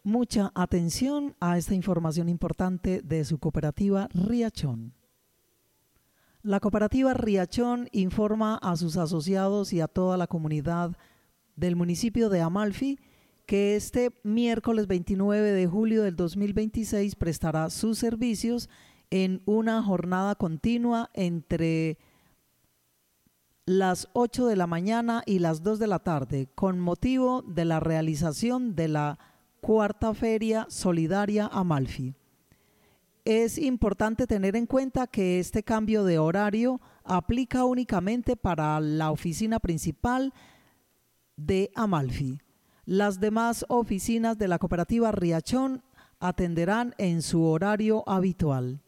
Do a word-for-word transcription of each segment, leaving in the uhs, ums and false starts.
mucha atención a esta información importante de su cooperativa Riachón. La cooperativa Riachón informa a sus asociados y a toda la comunidad del municipio de Amalfi que este miércoles veintinueve de julio del dos mil veintiséis prestará sus servicios en una jornada continua entre las ocho de la mañana y las dos de la tarde, con motivo de la realización de la Cuarta Feria Solidaria Amalfi. Es importante tener en cuenta que este cambio de horario aplica únicamente para la oficina principal de Amalfi. Las demás oficinas de la cooperativa Riachón atenderán en su horario habitual.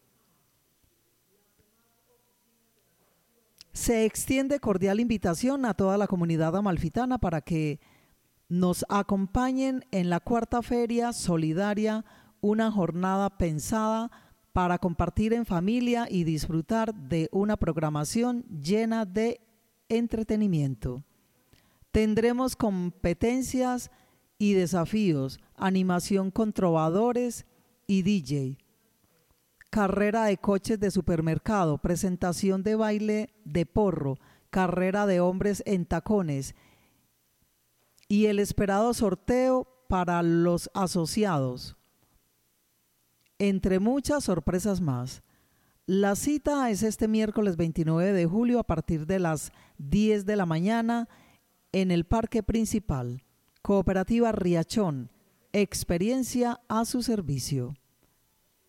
Se extiende cordial invitación a toda la comunidad amalfitana para que nos acompañen en la Cuarta Feria Solidaria, una jornada pensada para compartir en familia y disfrutar de una programación llena de entretenimiento. Tendremos competencias y desafíos, animación con trovadores y D J, carrera de coches de supermercado, presentación de baile de porro, carrera de hombres en tacones y el esperado sorteo para los asociados, entre muchas sorpresas más. La cita es este miércoles veintinueve de julio a partir de las diez de la mañana en el parque principal. Cooperativa Riachón, experiencia a su servicio.